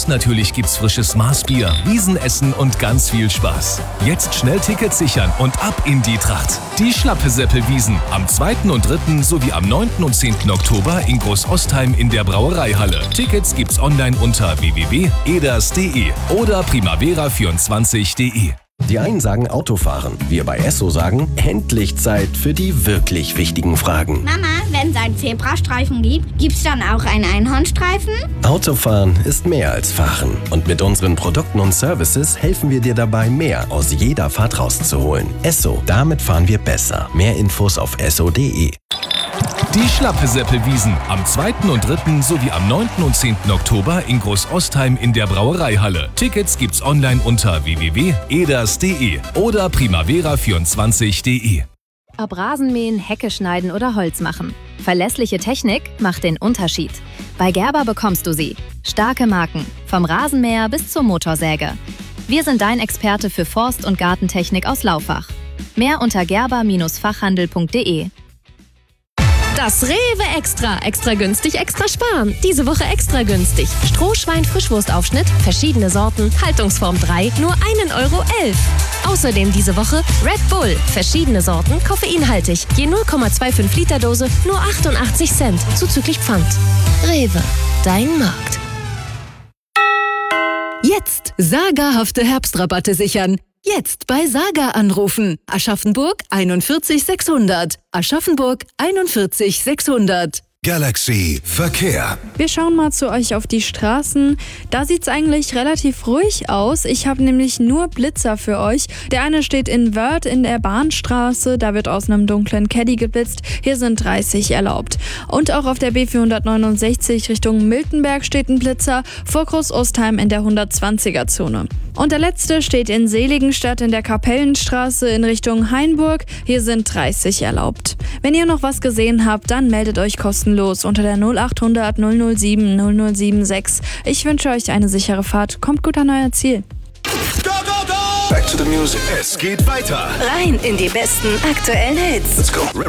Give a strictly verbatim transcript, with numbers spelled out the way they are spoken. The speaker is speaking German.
natürlich gibt's frisches Maßbier, Wiesenessen und ganz viel Spaß. Jetzt schnell Tickets sichern und ab in die Tracht. Die Schlappeseppel-Wiesn am zweiten und dritten sowie am neunten und zehnten Oktober in Großostheim in der Brauereihalle. Tickets gibt's online unter w w w punkt eders punkt de oder primavera vierundzwanzig punkt de. Die einen sagen Autofahren, wir bei Esso sagen, endlich Zeit für die wirklich wichtigen Fragen. Mama, wenn es einen Zebrastreifen gibt, gibt's dann auch einen Einhornstreifen? Autofahren ist mehr als Fahren. Und mit unseren Produkten und Services helfen wir dir dabei, mehr aus jeder Fahrt rauszuholen. Esso, damit fahren wir besser. Mehr Infos auf esso punkt de. Die Schlappeseppel-Wiesn am zweiten und dritten sowie am neunten und zehnten Oktober in Großostheim in der Brauereihalle. Tickets gibt's online unter w w w punkt eders punkt de oder primavera vierundzwanzig punkt de. Ob Rasenmähen, Hecke schneiden oder Holz machen. Verlässliche Technik macht den Unterschied. Bei Gerber bekommst du sie. Starke Marken, vom Rasenmäher bis zur Motorsäge. Wir sind dein Experte für Forst- und Gartentechnik aus Laufach. Mehr unter gerber Fachhandel punkt de. Das Rewe Extra. Extra günstig, extra sparen. Diese Woche extra günstig. Strohschwein Frischwurstaufschnitt, verschiedene Sorten, Haltungsform drei, nur ein Euro elf. Außerdem diese Woche Red Bull, verschiedene Sorten, koffeinhaltig. Je null Komma fünfundzwanzig Liter Dose, nur achtundachtzig Cent, zuzüglich Pfand. Rewe, dein Markt. Jetzt sagerhafte Herbstrabatte sichern. Jetzt bei Saga anrufen. Aschaffenburg einundvierzig sechshundert. Aschaffenburg einundvierzig sechshundert. Galaxy Verkehr. Wir schauen mal zu euch auf die Straßen. Da sieht es eigentlich relativ ruhig aus. Ich habe nämlich nur Blitzer für euch. Der eine steht in Wörth in der Bahnstraße. Da wird aus einem dunklen Caddy geblitzt. Hier sind dreißig erlaubt. Und auch auf der B vierhundertneunundsechzig Richtung Miltenberg steht ein Blitzer. Vor Großostheim in der hundertzwanziger-Zone. Und der letzte steht in Seligenstadt in der Kapellenstraße in Richtung Hainburg. Hier sind dreißig erlaubt. Wenn ihr noch was gesehen habt, dann meldet euch kostenlos unter der null achthundert null null sieben null null sieben sechs. Ich wünsche euch eine sichere Fahrt. Kommt gut an euer Ziel. Go, go, go! Back to the music. Es geht weiter. Rein in die besten aktuellen Hits. Let's go.